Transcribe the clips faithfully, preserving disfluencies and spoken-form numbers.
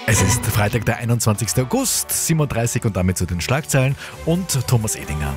Es ist Freitag, der einundzwanzigster August, sieben Uhr dreißig und damit zu den Schlagzeilen und Thomas Edinger.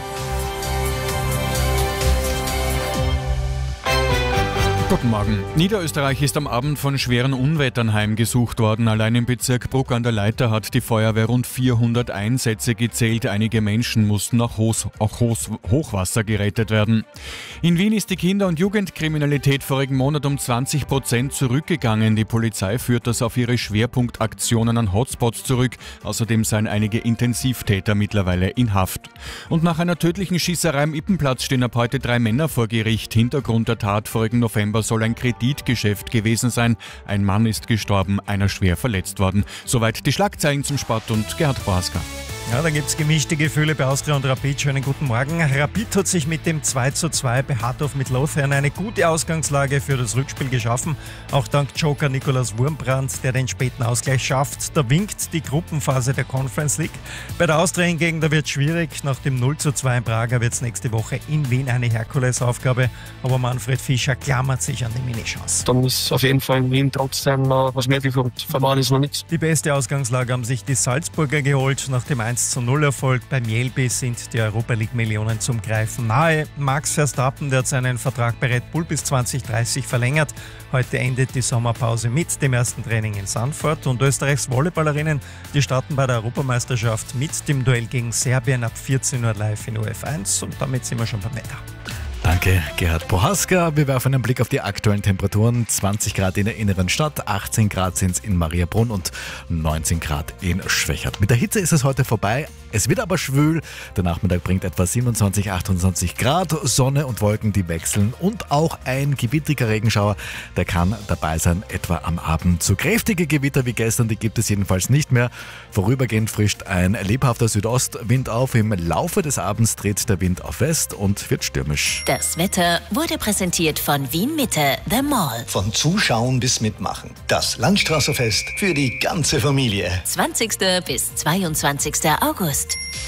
Guten Morgen. Niederösterreich ist am Abend von schweren Unwettern heimgesucht worden. Allein im Bezirk Bruck an der Leitha hat die Feuerwehr rund vierhundert Einsätze gezählt. Einige Menschen mussten nach Hoch- auch Hoch- Hochwasser gerettet werden. In Wien ist die Kinder- und Jugendkriminalität vorigen Monat um zwanzig Prozent zurückgegangen. Die Polizei führt das auf ihre Schwerpunktaktionen an Hotspots zurück. Außerdem seien einige Intensivtäter mittlerweile in Haft. Und nach einer tödlichen Schießerei am Ippenplatz stehen ab heute drei Männer vor Gericht. Hintergrund der Tat vorigen November soll ein Kreditgeschäft gewesen sein. Ein Mann ist gestorben, einer schwer verletzt worden. Soweit die Schlagzeilen zum Sport und Gerhard Boaska. Ja, da gibt es gemischte Gefühle bei Austria und Rapid. Schönen guten Morgen. Rapid hat sich mit dem zwei zu zwei bei Hardorf mit Lothian eine gute Ausgangslage für das Rückspiel geschaffen. Auch dank Joker Nikolaus Wurmbrand, der den späten Ausgleich schafft. Da winkt die Gruppenphase der Conference League. Bei der Austria hingegen, da wird es schwierig. Nach dem null zu zwei in Prager wird es nächste Woche in Wien eine Herkulesaufgabe. Aber Manfred Fischer klammert sich an die Minichance. Dann ist auf jeden Fall in Wien trotzdem noch was möglich und verloren ist noch nichts. Die beste Ausgangslage haben sich die Salzburger geholt. Nach dem eins zu null Erfolg bei Mjällby sind die Europa League Millionen zum Greifen nahe. Max Verstappen, der hat seinen Vertrag bei Red Bull bis zwanzig dreißig verlängert. Heute endet die Sommerpause mit dem ersten Training in Sanford. Und Österreichs Volleyballerinnen, die starten bei der Europameisterschaft mit dem Duell gegen Serbien ab vierzehn Uhr live in U F eins. Und damit sind wir schon beim Wetter. Danke, Gerhard Bohaska. Wir werfen einen Blick auf die aktuellen Temperaturen. zwanzig Grad in der inneren Stadt, achtzehn Grad sind es in Mariabrunn und neunzehn Grad in Schwächert. Mit der Hitze ist es heute vorbei. Es wird aber schwül. Der Nachmittag bringt etwa siebenundzwanzig, achtundzwanzig Grad. Sonne und Wolken, die wechseln. Und auch ein gewittriger Regenschauer, der kann dabei sein, etwa am Abend. So kräftige Gewitter wie gestern, die gibt es jedenfalls nicht mehr. Vorübergehend frischt ein lebhafter Südostwind auf. Im Laufe des Abends dreht der Wind auf West und wird stürmisch. Das Wetter wurde präsentiert von Wien Mitte, The Mall. Von Zuschauen bis Mitmachen. Das Landstraßerfest für die ganze Familie. zwanzigsten bis zweiundzwanzigsten August.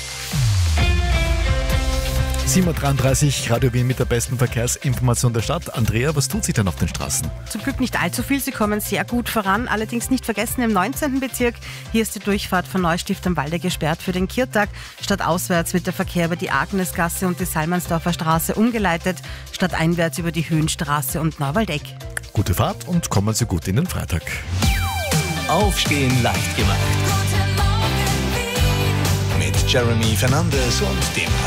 sieben Uhr dreiunddreißig, Radio Wien mit der besten Verkehrsinformation der Stadt. Andrea, was tut sich denn auf den Straßen? Zum Glück nicht allzu viel, sie kommen sehr gut voran. Allerdings nicht vergessen im neunzehnten Bezirk. Hier ist die Durchfahrt von Neustift am Walde gesperrt für den Kirtag. Stadtauswärts wird der Verkehr über die Agnesgasse und die Salmansdorfer Straße umgeleitet, stadteinwärts über die Höhenstraße und Neuwaldeck. Gute Fahrt und kommen Sie gut in den Freitag. Aufstehen leicht gemacht. Mit Jeremy Fernandes und dem